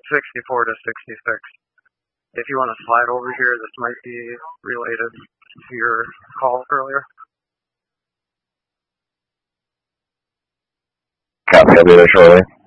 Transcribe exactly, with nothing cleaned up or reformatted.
sixty-four to sixty-six. If you want to slide over here, this might be related to your call earlier. Copy, I'll be there shortly.